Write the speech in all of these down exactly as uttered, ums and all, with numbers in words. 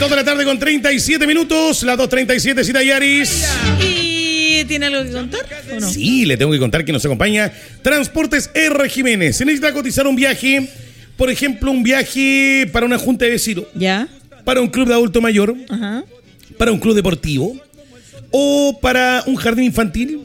dos de la tarde con treinta y siete minutos. Las dos treinta y siete, Cita Yaris. ¿Y tiene algo que contar o no? Sí, le tengo que contar que nos acompaña Transportes R. Jiménez. Se necesita cotizar un viaje, por ejemplo, un viaje para una junta de vecinos. Ya. Para un club de adulto mayor. Ajá. Para un club deportivo. O para un jardín infantil.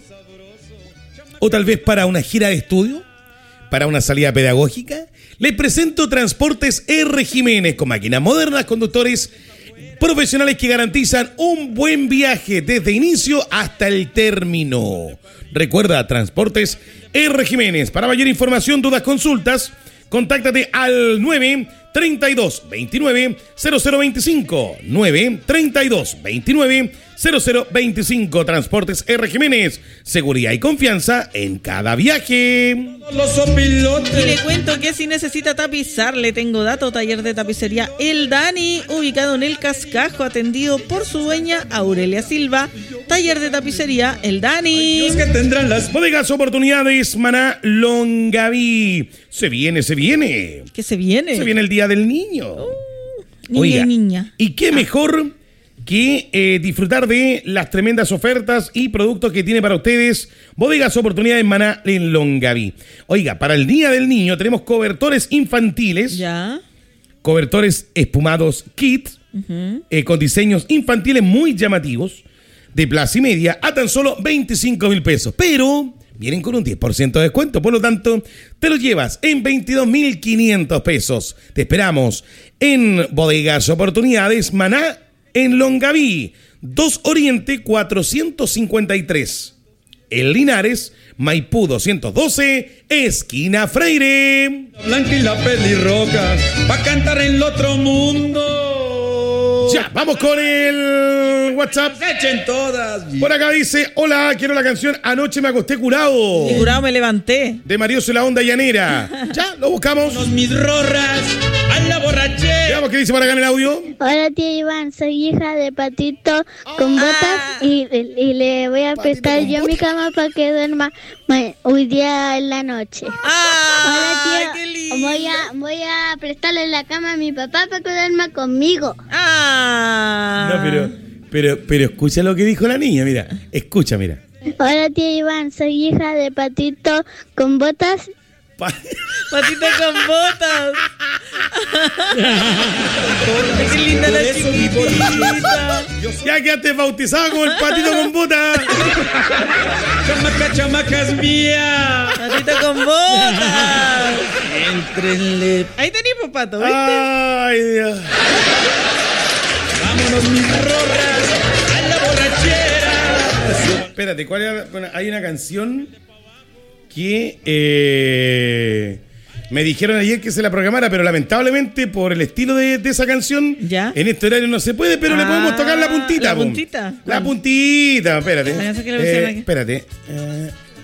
O tal vez para una gira de estudio. Para una salida pedagógica. Les presento Transportes R. Jiménez, con máquinas modernas, conductores profesionales que garantizan un buen viaje desde inicio hasta el término. Recuerda, Transportes R. Jiménez. Para mayor información, dudas, consultas, contáctate al nueve treinta y dos veintinueve cero cero veinticinco. nueve treinta y dos veintinueve cero cero veinticinco. Transportes R. Jiménez. Seguridad y confianza en cada viaje. Los opilotes. Y le cuento que si necesita tapizar, le tengo dato, taller de tapicería El Dani, ubicado en El Cascajo, atendido por su dueña Aurelia Silva. Taller de tapicería El Dani. Los que tendrán las Bodegas Oportunidades Maná Longaví. Se viene, se viene. ¿Qué se viene? Se viene el Día del Niño. Uh, niña Oiga, y niña. Y qué mejor que eh, disfrutar de las tremendas ofertas y productos que tiene para ustedes Bodegas Oportunidades Maná en Longaví. Oiga, para el Día del Niño tenemos cobertores infantiles. Ya. Cobertores espumados kit, uh-huh. eh, con diseños infantiles muy llamativos, de plaza y media, a tan solo veinticinco mil pesos. Pero vienen con un diez por ciento de descuento, por lo tanto, te los llevas en veintidós mil quinientos pesos. Te esperamos en Bodegas Oportunidades Maná en Longaví, dos Oriente cuatrocientos cincuenta y tres. En Linares, Maipú doscientos doce, esquina Freire. Blanca y la pelirroja, pa' cantar en el otro mundo. Ya, vamos con el WhatsApp. Echen todas. Por acá dice, hola, quiero la canción Anoche me acosté curado. Y curado me levanté. De Marioso la Onda Llanera. Ya, lo buscamos. Los mis rorras, a la borrachera. Veamos qué dice por acá en el audio. Hola, tío Iván, soy hija de Patito con botas Ah. y, y le voy a prestar yo mi cama para que duerma ma- hoy día en la noche. ¡Ah! Hola, ¡Qué tío. lindo! Voy a, voy a prestarle la cama a mi papá para que duerma conmigo. ¡Ah! No, pero, pero, pero escucha lo que dijo la niña, mira. Escucha, mira. Hola, tío Iván, soy hija de Patito con botas. Pa- Patito con botas. ¡Qué linda la chiquitita! Ya quedaste bautizado como el patito con bota. Chamaca, chamacas mía. Patito con botas. Entrenle. Ahí tenés, papato, ¿viste? Ay, Dios. Vámonos mis rorras, a la borrachera. Espérate, ¿cuál era? Bueno, hay una canción que eh, me dijeron ayer que se la programara, pero lamentablemente por el estilo de, de esa canción, ¿Ya? en este horario no se puede, pero le Ah, podemos tocar la puntita. ¿la po. puntita? La ¿Cuál? puntita, espérate. La canción que le pusieron Eh, aquí. espérate. Eh,